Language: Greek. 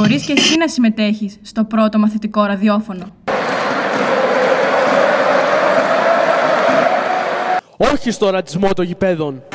μπορείς και εσύ να συμμετέχεις στο πρώτο μαθητικό ραδιόφωνο. Όχι στο ρατσισμό των γηπέδων.